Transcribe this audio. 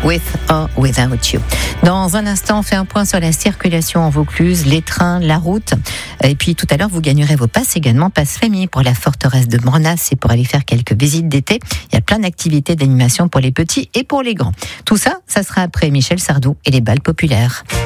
With or Without You. Dans un instant, on fait un point sur la circulation en Vaucluse, les trains, la route. Et puis tout à l'heure, vous gagnerez vos passes également, passes famille pour la forteresse de Mornas et pour aller faire quelques visites d'été. Il y a plein d'activités d'animation pour les petits et pour les grands. Tout ça, ça sera après Michel Sardou et les balles populaires.